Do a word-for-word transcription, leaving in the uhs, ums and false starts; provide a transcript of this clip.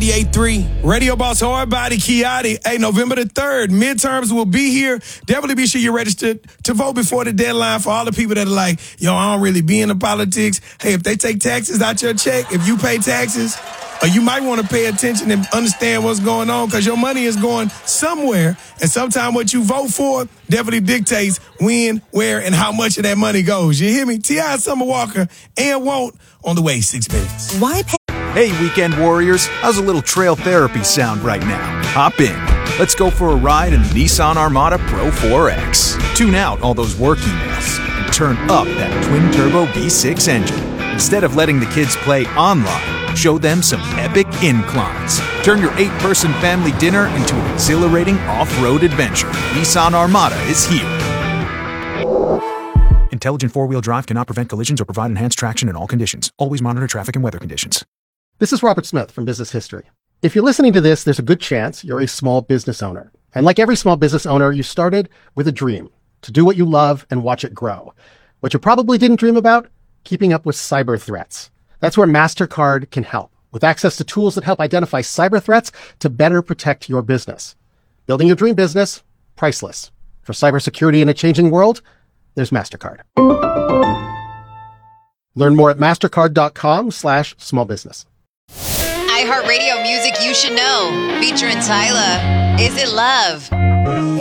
ninety-eight point three. Radio Boss Hardbody Kiati. Hey, November the third, midterms will be here. Definitely be sure you're registered to vote before the deadline for all the people that are like, yo, I don't really be into politics. Hey, if they take taxes out your check, if you pay taxes, or you might want to pay attention and understand what's going on because your money is going somewhere. And sometimes what you vote for definitely dictates when, where, and how much of that money goes. You hear me? T I Summer Walker and Won't on the way, six minutes. Why pay? Hey, weekend warriors, how's a little trail therapy sound right now? Hop in. Let's go for a ride in the Nissan Armada Pro four X. Tune out all those work emails and turn up that twin-turbo V six engine. Instead of letting the kids play online, show them some epic inclines. Turn your eight-person family dinner into an exhilarating off-road adventure. Nissan Armada is here. Intelligent four-wheel drive cannot prevent collisions or provide enhanced traction in all conditions. Always monitor traffic and weather conditions. This is Robert Smith from Business History. If you're listening to this, there's a good chance you're a small business owner. And like every small business owner, you started with a dream to do what you love and watch it grow. What you probably didn't dream about? Keeping up with cyber threats. That's where MasterCard can help, with access to tools that help identify cyber threats to better protect your business. Building your dream business, priceless. For cybersecurity in a changing world, there's MasterCard. Learn more at mastercard.com slash small business. iHeartRadio music you should know, featuring Tyla. Is It Love?